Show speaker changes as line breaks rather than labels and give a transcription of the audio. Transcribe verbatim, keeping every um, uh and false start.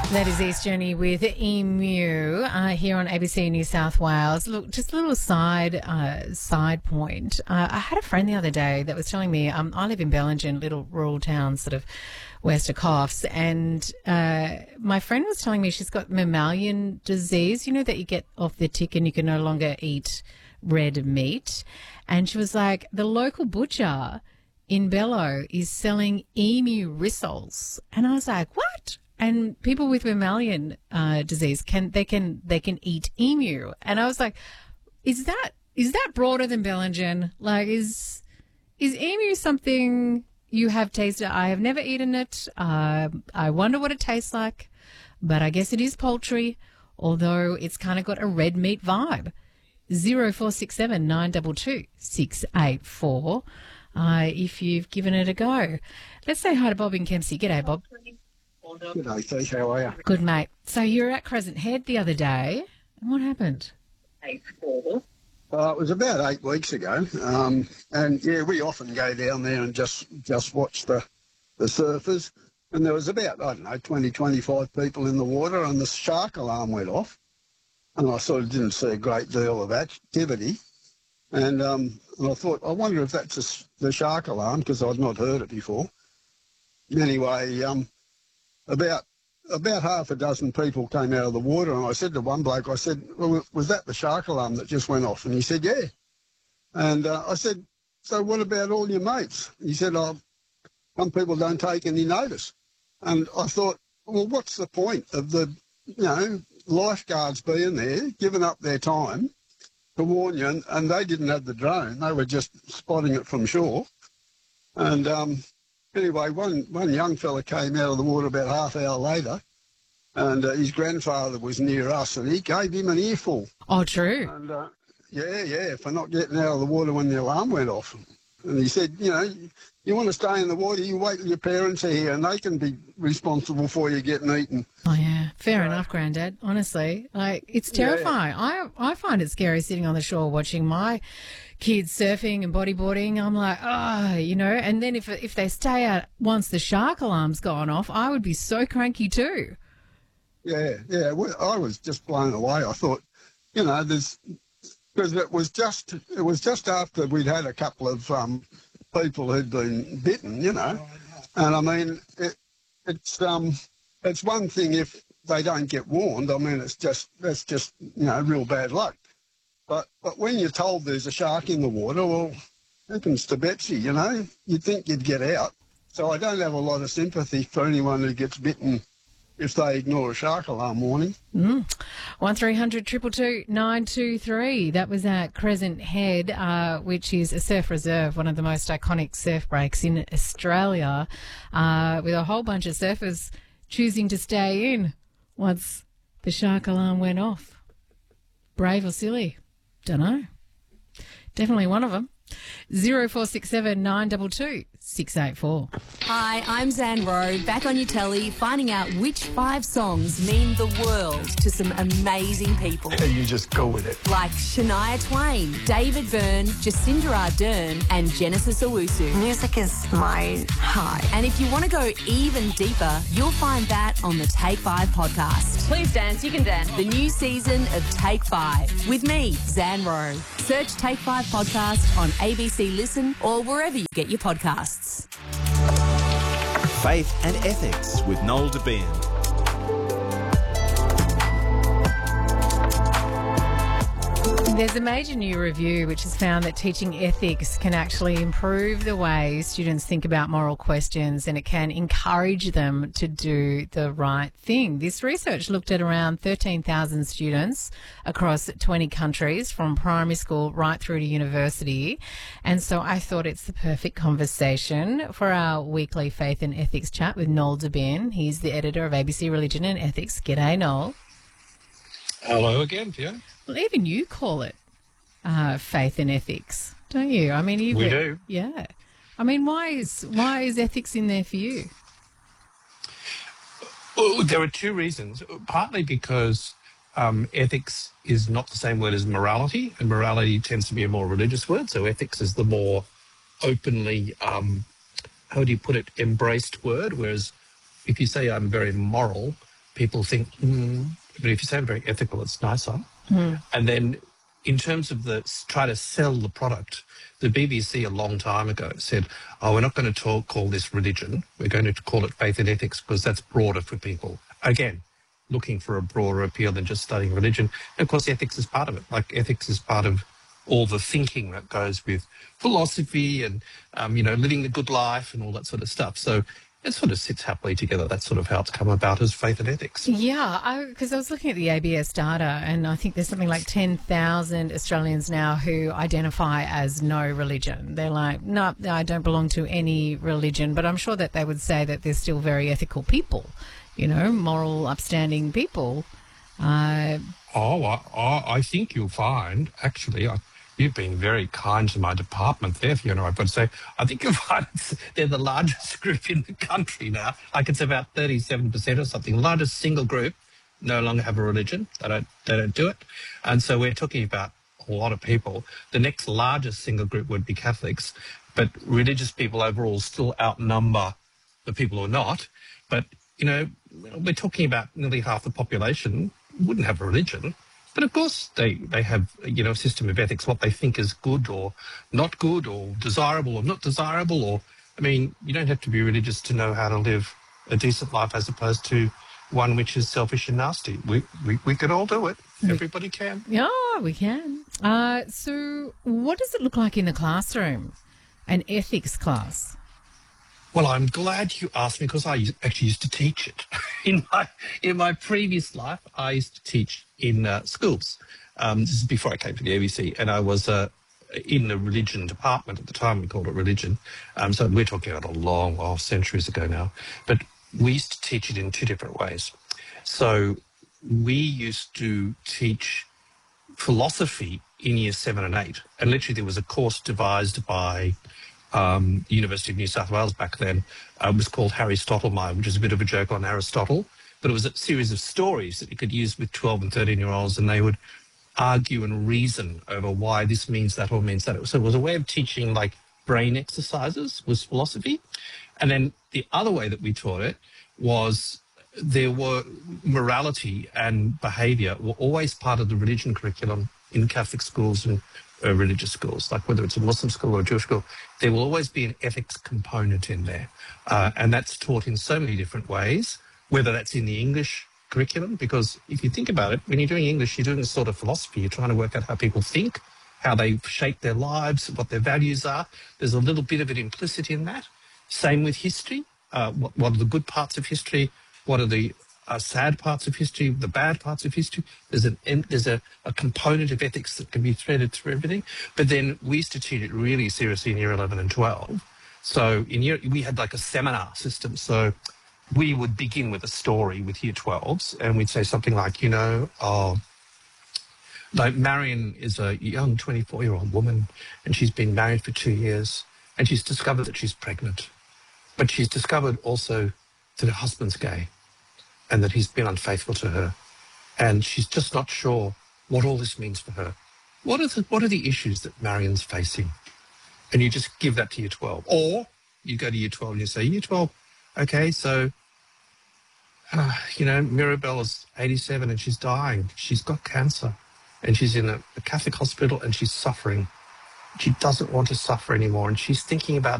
That is East Journey with Emu uh, here on A B C New South Wales. Look, just a little side uh, side point. Uh, I had a friend the other day that was telling me, um, I live in Bellingen, little rural town, sort of west of Coffs, and uh, my friend was telling me she's got mammalian disease, you know, that you get off the tick and you can no longer eat red meat. And she was like, the local butcher in Bello is selling emu rissoles. And I was like, what? And people with mammalian uh, disease can they can they can eat emu, and I was like, is that is that broader than Bellingen? Like, is is emu something you have tasted? I have never eaten it. Uh, I wonder what it tastes like, but I guess it is poultry, although it's kind of got a red meat vibe. Zero four six seven nine two two six eight four. Uh, if you've given it a go, let's say hi to Bob in Kempsey. G'day, Bob.
Good day, Steve. How are you?
Good, mate. So you were at Crescent Head the other day. And what happened?
Eight four. Uh, it was about eight weeks ago. Um, and, yeah, we often go down there and just, just watch the, the surfers. And there was about, I don't know, twenty, twenty-five people in the water, and the shark alarm went off. And I sort of didn't see a great deal of activity. And, um, and I thought, I wonder if that's a, the shark alarm, because I'd not heard it before. Anyway, um, About about half a dozen people came out of the water, and I said to one bloke, I said, well, was that the shark alarm that just went off? And he said, yeah. And uh, I said, so what about all your mates? He said, oh, some people don't take any notice. And I thought, well, what's the point of the, you know, lifeguards being there, giving up their time to warn you, and, and they didn't have the drone. They were just spotting it from shore. And um Anyway, one, one young fella came out of the water about half hour later, and uh, his grandfather was near us, and he gave him an earful.
Oh, true.
And uh, yeah, yeah, for not getting out of the water when the alarm went off. And he said, you know, you, you want to stay in the water, you wait till your parents are here, and they can be responsible for you getting eaten.
Oh, yeah. Fair enough, Grandad. Honestly, like, it's terrifying. Yeah. I I find it scary sitting on the shore watching my kids surfing and bodyboarding. I'm like, oh, you know, and then if if they stay out once the shark alarm's gone off, I would be so cranky too.
Yeah, yeah. Well, I was just blown away. I thought, you know, there's because it was just it was just after we'd had a couple of um, people who'd been bitten, you know, and I mean, it, it's um, it's one thing if they don't get warned. I mean, it's just that's just you know real bad luck. But but when you're told there's a shark in the water, well, happens to Betsy, you know. You'd think you'd get out. So I don't have a lot of sympathy for anyone who gets bitten if they ignore a shark alarm warning.
Mm. one three hundred two two two nine two three. That was at Crescent Head, uh, which is a surf reserve, one of the most iconic surf breaks in Australia, uh, with a whole bunch of surfers choosing to stay in once the shark alarm went off. Brave or silly? Don't know. Definitely one of them. Zero four six seven nine two two six eight four.
Hi, I'm Zan Rowe, back on your telly, finding out which five songs mean the world to some amazing people.
You just go with it.
Like Shania Twain, David Byrne, Jacinda Ardern, and Genesis Owusu.
Music is my high.
And if you want to go even deeper, you'll find that on the Take Five podcast.
Please dance, you can dance.
The new season of Take Five with me, Zan Rowe. Search Take Five podcast on A B C Listen or wherever you get your podcasts.
Faith and Ethics with Noel Debien.
There's a major new review which has found that teaching ethics can actually improve the way students think about moral questions, and it can encourage them to do the right thing. This research looked at around thirteen thousand students across twenty countries from primary school right through to university. And so I thought it's the perfect conversation for our weekly Faith and Ethics chat with Noel Debien. He's the editor of A B C Religion and Ethics. G'day, Noel.
Hello again, Fiona.
Well, even you call it uh, faith and ethics, don't you? I mean, you
we do.
Yeah. I mean, why is why is ethics in there for you?
Well, there are two reasons. Partly because um, ethics is not the same word as morality, and morality tends to be a more religious word. So ethics is the more openly, um, how do you put it, embraced word. Whereas if you say I'm very moral, people think, mm, but if you say I'm very ethical, it's nicer.
Mm.
And then in terms of the try to sell the product, the B B C a long time ago said, oh, we're not going to talk, call this religion. We're going to call it faith and ethics because that's broader for people. Again, looking for a broader appeal than just studying religion. And of course, ethics is part of it. Like ethics is part of all the thinking that goes with philosophy and, um, you know, living the good life and all that sort of stuff. So it sort of sits happily together. That's sort of how it's come about as faith and ethics.
Yeah, because I, I was looking at the A B S data, and I think there's something like ten thousand Australians now who identify as no religion. They're like, no, I don't belong to any religion, but I'm sure that they would say that they're still very ethical people, you know, moral, upstanding people. Uh,
oh, I, I, I think you'll find, actually, I, you've been very kind to my department there, Fiona. I've got to say, I think you'll find they're the largest group in the country now. Like it's about thirty-seven percent or something. The largest single group no longer have a religion. They don't, they don't do it. And so we're talking about a lot of people. The next largest single group would be Catholics, but religious people overall still outnumber the people who are not. But, you know, we're talking about nearly half the population wouldn't have a religion. But of course, they, they have, you know, a system of ethics, what they think is good or not good or desirable or not desirable. Or, I mean, you don't have to be religious to know how to live a decent life as opposed to one which is selfish and nasty. We we, we could all do it. Everybody can.
yeah, we can. Uh, so what does it look like in the classroom, an ethics class?
Well, I'm glad you asked me because I actually used to teach it. in my in my previous life, I used to teach in uh, schools. Um, this is before I came to the A B C, and I was uh, in the religion department at the time. We called it religion. Um, so we're talking about a long, well, centuries ago now. But we used to teach it in two different ways. So we used to teach philosophy in year seven and eight, and literally there was a course devised by Um, the University of New South Wales back then. Uh, was called Harry Stottlemyre, which is a bit of a joke on Aristotle, but it was a series of stories that you could use with twelve and thirteen year olds, and they would argue and reason over why this means that or means that. So it was a way of teaching like brain exercises, was philosophy. And then the other way that we taught it was there were morality and behaviour were always part of the religion curriculum in Catholic schools and Uh, religious schools, like whether it's a Muslim school or a Jewish school, there will always be an ethics component in there. Uh, and that's taught in so many different ways, whether that's in the English curriculum, because if you think about it, when you're doing English, you're doing a sort of philosophy. You're trying to work out how people think, how they shape their lives, what their values are. There's a little bit of it implicit in that. Same with history. Uh, what, what are the good parts of history? What are the Uh, sad parts of history, the bad parts of history. There's an there's a, a component of ethics that can be threaded through everything. But then we used to teach it really seriously in year eleven and twelve. So in year we had like a seminar system. So we would begin with a story with year twelves, and we'd say something like, you know, oh, like Marion is a young twenty-four year old woman, and she's been married for two years, and she's discovered that she's pregnant, but she's discovered also that her husband's gay, and that he's been unfaithful to her, and she's just not sure what all this means for her. What are the, what are the issues that Marion's facing? And you just give that to year twelve. Or you go to year twelve and you say, year twelve, okay, so, uh, you know, Mirabella's eighty-seven and she's dying. She's got cancer, and she's in a, a Catholic hospital and she's suffering. She doesn't want to suffer anymore, and she's thinking about